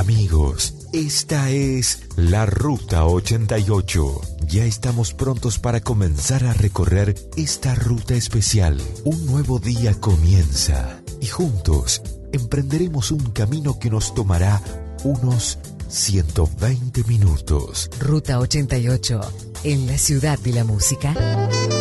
Amigos, esta es la Ruta 88. Ya estamos prontos para comenzar a recorrer esta ruta especial. Un nuevo día comienza y juntos emprenderemos un camino que nos tomará unos 120 minutos. Ruta 88, en la ciudad de la música.